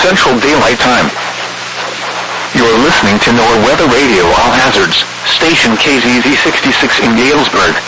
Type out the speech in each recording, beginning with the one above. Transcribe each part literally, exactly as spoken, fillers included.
Central Daylight Time. You're listening to NOAA Weather Radio All Hazards, station K Z Z sixty-six in Galesburg.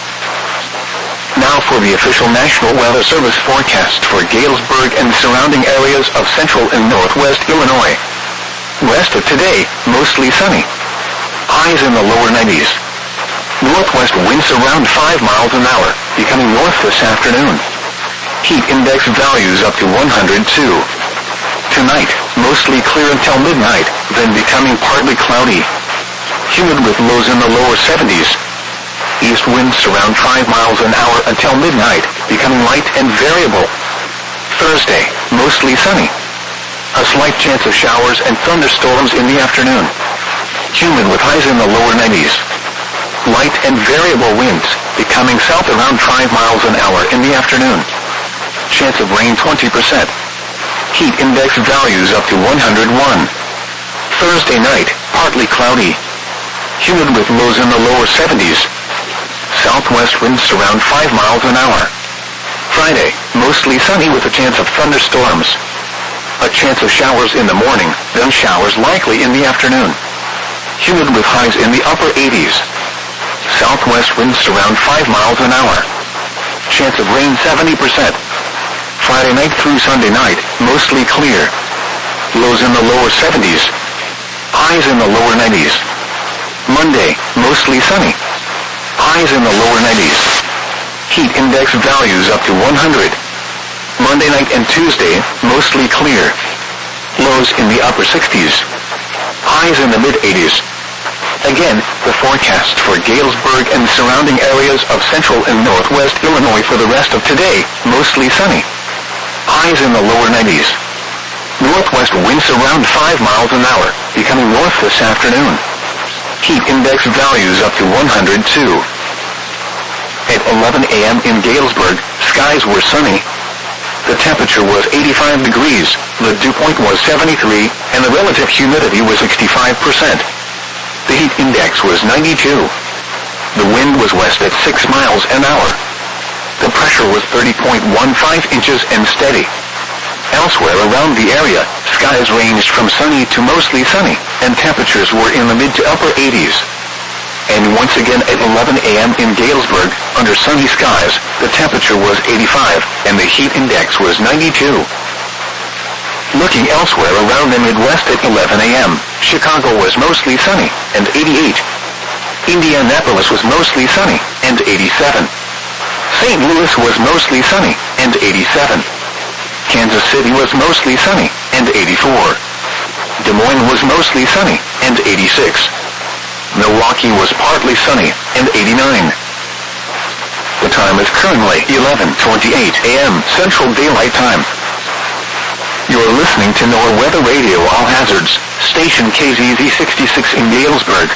Now for the official National Weather Service forecast for Galesburg and surrounding areas of central and northwest Illinois. West of today, mostly sunny. Highs in the lower nineties. Northwest winds around five miles an hour, becoming north this afternoon. Heat index values up to one hundred two. Tonight, mostly clear until midnight, then becoming partly cloudy. Humid with lows in the lower seventies. East winds around five miles an hour until midnight, becoming light and variable. Thursday, mostly sunny. A slight chance of showers and thunderstorms in the afternoon. Humid with highs in the lower nineties. Light and variable winds, becoming south around five miles an hour in the afternoon. Chance of rain twenty percent. Heat index values up to one hundred one. Thursday night, partly cloudy. Humid with lows in the lower seventies. Southwest winds around five miles an hour. Friday, mostly sunny with a chance of thunderstorms. A chance of showers in the morning, then showers likely in the afternoon. Humid with highs in the upper eighties. Southwest winds around five miles an hour. Chance of rain seventy percent. Friday night through Sunday night, mostly clear. Lows in the lower seventies. Highs in the lower nineties. Monday, mostly sunny. Highs in the lower nineties. Heat index values up to one hundred. Monday night and Tuesday, mostly clear. Lows in the upper sixties. Highs in the mid-eighties. Again, the forecast for Galesburg and surrounding areas of central and northwest Illinois for the rest of today, mostly sunny. Highs in the lower nineties. Northwest winds around five miles an hour, becoming north this afternoon. Heat index values up to one hundred two. At eleven a m in Galesburg, skies were sunny. The temperature was eighty-five degrees, the dew point was seventy-three, and the relative humidity was sixty-five percent. The heat index was ninety-two. The wind was west at six miles an hour. The pressure was thirty point one five inches and steady. Elsewhere around the area, skies ranged from sunny to mostly sunny, and temperatures were in the mid to upper eighties. And once again at eleven a m in Galesburg, under sunny skies, the temperature was eighty-five, and the heat index was ninety-two. Looking elsewhere around the Midwest at eleven a m, Chicago was mostly sunny, and eighty-eight. Indianapolis was mostly sunny, and eighty-seven. Saint Louis was mostly sunny, and eighty-seven. Kansas City was mostly sunny, and eighty-four. Des Moines was mostly sunny, and eighty-six. Milwaukee was partly sunny, and eighty-nine. The time is currently eleven twenty-eight a m Central Daylight Time. You're listening to NOAA Weather Radio All Hazards, station K Z Z sixty-six in Galesburg.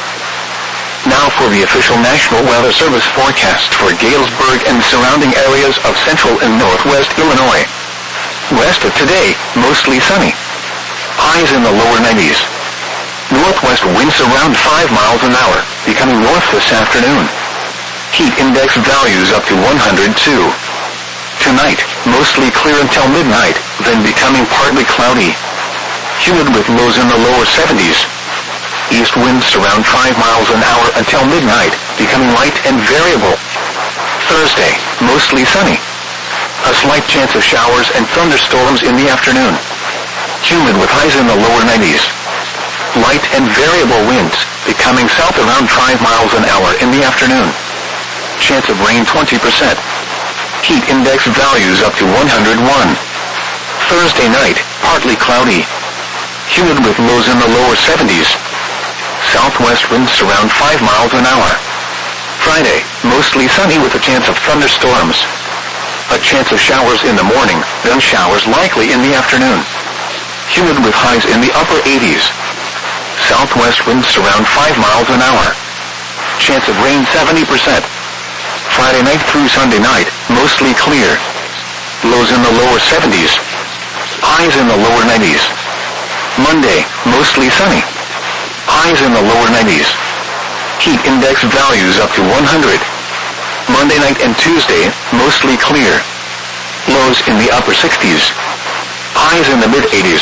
Now for the official National Weather Service forecast for Galesburg and surrounding areas of central and northwest Illinois. West of today, mostly sunny. Highs in the lower nineties. Northwest winds around five miles an hour, becoming north this afternoon. Heat index values up to one hundred two. Tonight, mostly clear until midnight, then becoming partly cloudy. Humid with lows in the lower seventies. East winds around five miles an hour until midnight, becoming light and variable. Thursday, mostly sunny. A slight chance of showers and thunderstorms in the afternoon. Humid with highs in the lower nineties. Light and variable winds, becoming south around five miles an hour in the afternoon. Chance of rain twenty percent. Heat index values up to one hundred one. Thursday night, partly cloudy. Humid with lows in the lower seventies. Southwest winds around five miles an hour. Friday, mostly sunny with a chance of thunderstorms. A chance of showers in the morning, then showers likely in the afternoon. Humid with highs in the upper eighties. Southwest winds around five miles an hour. Chance of rain seventy percent. Friday night through Sunday night, mostly clear. Lows in the lower seventies. Highs in the lower nineties. Monday, mostly sunny. Highs in the lower nineties. Heat index values up to one hundred. Monday night and Tuesday, mostly clear. Lows in the upper sixties. Highs in the mid-eighties.